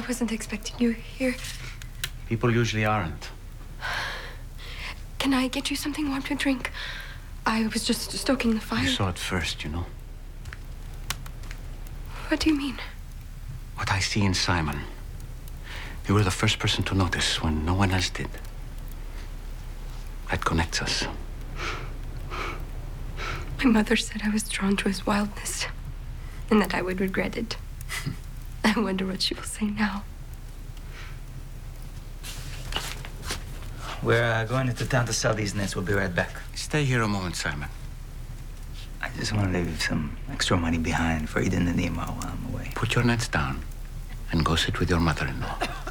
wasn't expecting you here. People usually aren't. Can I get you something warm to drink? I was just stoking the fire. You saw it first, you know. What do you mean? What I see in Simon. You were the first person to notice when no one else did. That connects us. My mother said I was drawn to his wildness and that I would regret it. I wonder what she will say now. We're going into town to sell these nets. We'll be right back. Stay here a moment, Simon. I just want to leave some extra money behind for Eden and Nima while I'm away. Put your nets down and go sit with your mother-in-law.